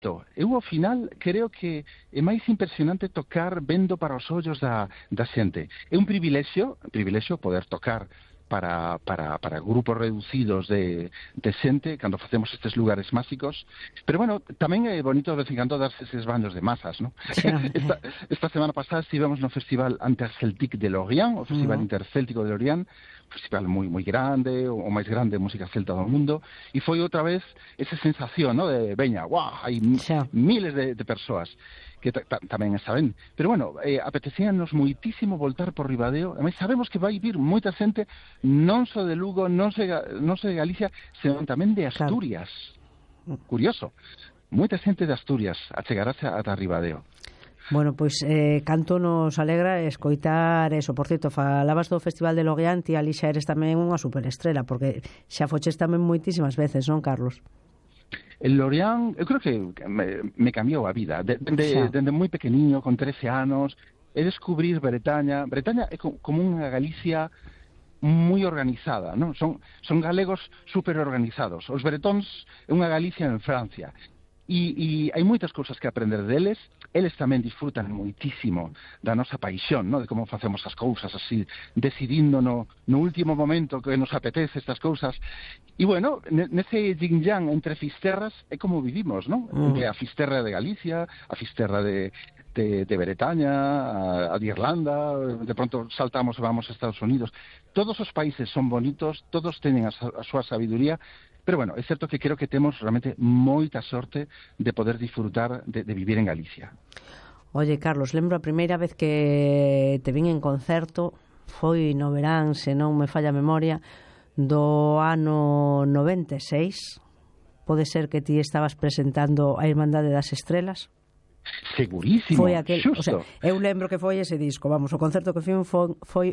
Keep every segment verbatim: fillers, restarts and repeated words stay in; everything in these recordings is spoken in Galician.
Eu, ao final, creo que é máis impresionante tocar vendo para os ollos da, da xente. É un privilexio, un privilexio poder tocar para, para, para grupos reducidos de, de xente cando facemos estes lugares máxicos, pero bueno, tamén é bonito de vez en cando darse eses baños de masas, ¿no? esta, esta semana pasada estivemos no Festival Interceltique de Lorient, o Festival uh-huh. Intercéltico de Lorient, un festival moi moi grande, o máis grande de música celta do mundo, e foi outra vez esa sensación, ¿no? De, veña, guau, hai yeah. miles de, de persoas que tamén está ben. Pero, bueno, eh, apetecíanos moitísimo voltar por Ribadeo, e sabemos que vai vir moita xente non só de Lugo, non só, non só de Galicia, senón tamén de Asturias. Claro. Curioso. Moita xente de Asturias achegarase ata Ribadeo. Bueno, pois eh, canto nos alegra escoitar eso. Por certo, falabas do Festival de Lorient e ali xa eres tamén unha superestrela, porque xa foches tamén moitísimas veces, non, Carlos? El Lorient, eu creo que me, me cambiou a vida. Dende de, de, de moi pequeniño, con trece anos, é descubrir Bretaña. Bretaña é como unha Galicia moi organizada, non? Son, son galegos super organizados. Os bretóns é unha Galicia en Francia. E, e hai moitas cousas que aprender deles. Eles tamén disfrutan moitísimo da nosa paixón, ¿no? De como facemos as cousas, así, decidindo no, no último momento que nos apetece estas cousas. E, bueno, nese yin-yang entre fisterras é como vivimos, ¿no? Mm. A fisterra de Galicia, a fisterra de, de, de Bretaña, a, a de Irlanda, de pronto saltamos e vamos a Estados Unidos. Todos os países son bonitos, todos teñen a, a súa sabiduría. Pero, bueno, é certo que creo que temos realmente moita sorte de poder disfrutar de, de vivir en Galicia. Oye, Carlos, lembro a primeira vez que te vin en concerto, foi no verán, se non me falla a memoria, do ano noventa e seis. Pode ser que ti estabas presentando a Irmandade das Estrelas? Segurísimo, foi aquel, xusto. O sea, eu lembro que foi ese disco, vamos, o concerto que foi, foi, foi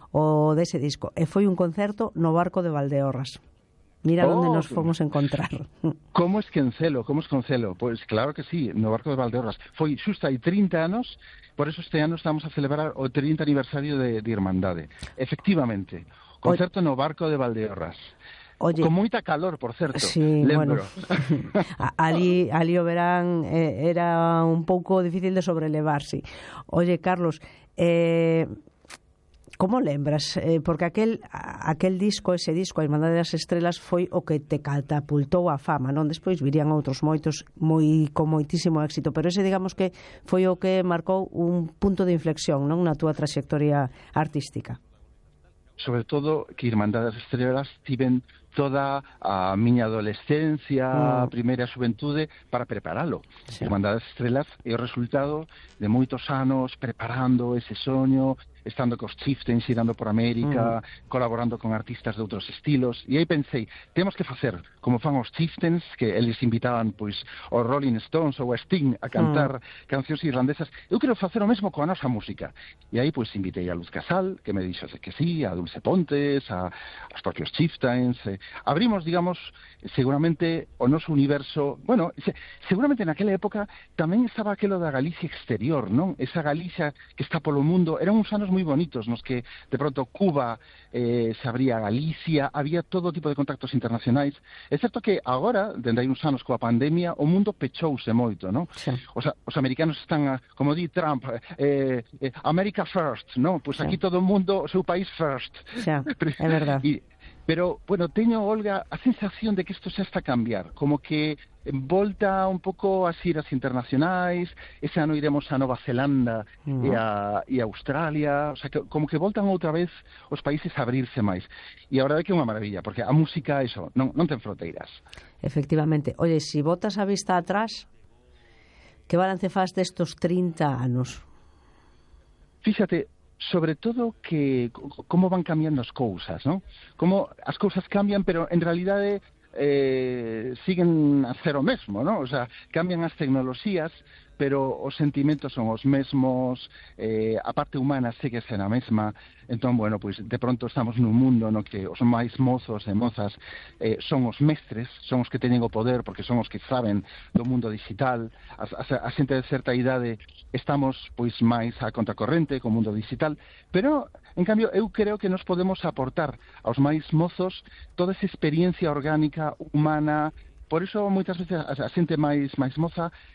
o dese disco, e foi un concerto no barco de Valdeorras. Mira oh, onde nos fomos encontrar. Como esquencelo, como esquencelo? Pois pues claro que sí, no barco de Valdeorras. Foi xusto hai trinta anos, por eso este ano estamos a celebrar o trinta aniversario de, de Irmandade. Efectivamente, concerto Oye. no barco de Valdeorras. Oye, con moita calor, por certo, sí, lembro. Bueno, ali, ali o verán eh, era un pouco difícil de sobrelevarse. Oye, Carlos, eh... como lembras? Eh, porque aquel, aquel disco, ese disco, a Irmandade das Estrelas, foi o que te catapultou a fama, non? Despois virían outros moitos moi con moitísimo éxito, pero ese, digamos que foi o que marcou un punto de inflexión, non, na túa trayectoria artística. Sobre todo que Irmandade das Estrelas tiven toda a miña adolescencia, a primeira xuventude para preparalo. Sí. Irmandade das Estrelas é o resultado de moitos anos preparando ese soño, estando cos Chieftains, irando por América, mm. colaborando con artistas de outros estilos, e aí pensei, temos que facer como fan os Chieftains, que eles invitaban pois os Rolling Stones ou a Sting a cantar mm. cancións irlandesas. Eu quero facer o mesmo coa nosa música. E aí pois invitei a Luz Casal, que me dixo que sí, a Dulce Pontes, a os propios Chieftains. Eh, abrimos, digamos, seguramente o noso universo. Bueno, se, seguramente naquela época tamén estaba aquelo da Galicia exterior, non? Esa Galicia que está polo mundo. Eran uns anos moi bonitos nos que de pronto Cuba eh, se abría a Galicia, había todo tipo de contactos internacionais. É certo que agora, dende hai uns anos coa pandemia, o mundo pechouse moito, non? Sí. Os, os americanos están, a, como di Trump, eh, eh, America first, non? Pois pues aquí sí. Todo o mundo, o seu país first. Sí, é verdade. E, pero, bueno, teño, Olga, a sensación de que isto xa está a cambiar, como que volta un pouco as iras internacionais, ese ano iremos a Nova Zelanda uh-huh. e, a, e a Australia, o sea, que, como que voltan outra vez os países a abrirse máis. E a verdade é que é unha maravilla, porque a música, eso, non, non ten fronteiras. Efectivamente. Oye, si botas a vista atrás, que balance faz destos trinta anos? Fíxate, sobre todo que como van cambiando as cousas, ¿no? Como as cousas cambian, pero en realidade eh, siguen a ser o mesmo, ¿no? O sea, cambian as tecnoloxías, pero os sentimentos son os mesmos, eh, a parte humana segue sen a mesma. Entón, bueno, pois de pronto estamos nun mundo no que os máis mozos e mozas eh, son os mestres, son os que teñen o poder porque son os que saben do mundo digital. A, a, a xente de certa idade estamos pois máis a contracorrente co mundo digital, pero en cambio eu creo que nos podemos aportar aos máis mozos toda esa experiencia orgánica, humana, por iso moitas veces a xente máis máis moza